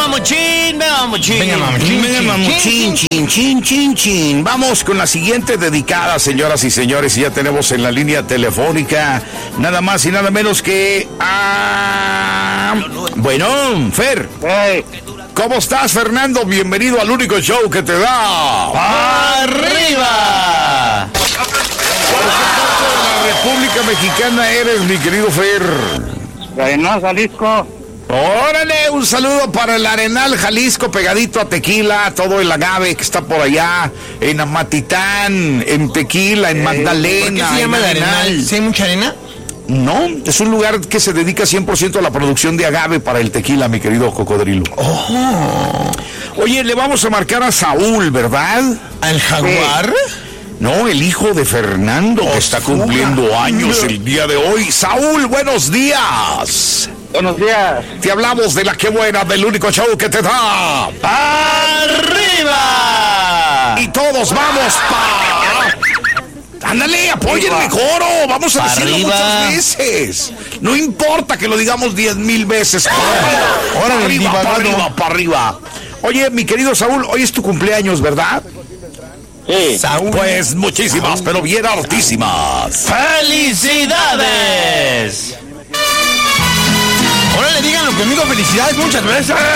mamuchín, venga, mamuchín. Venga, mamuchín, chin. Vamos con la siguiente dedicada, señoras y señores, y ya tenemos en la línea telefónica nada más y nada menos que bueno, Fer. Hey. ¿Cómo estás, Fernando? Bienvenido al único show que te da ¡Arriba! la República Mexicana eres, mi querido Fer. Arenal, Jalisco. Órale, un saludo para el Arenal, Jalisco, pegadito a Tequila, todo el agave que está por allá, en Amatitán, en Tequila, en Magdalena. ¿Por qué se llama el Arenal? ¿Sí hay mucha arena? No, es un lugar que se dedica 100% a la producción de agave para el tequila, mi querido cocodrilo. Oh. Oye, le vamos a marcar a Saúl, ¿verdad? ¿Al jaguar? No, el hijo de Fernando, que está cumpliendo años el día de hoy. Saúl, buenos días. Buenos días. Te hablamos de la que buena, del único show que te da ¡Arriba! y todos vamos Ándale, apoyen el coro, vamos a decirlo arriba. muchas veces. No importa que lo digamos 10,000 veces. Órale, para arriba. Oye, mi querido Saúl, hoy es tu cumpleaños, ¿verdad? Sí. Saúl. Pues muchísimas, pero bien hartísimas. ¡Felicidades! Órale, díganlo conmigo, felicidades, muchas gracias.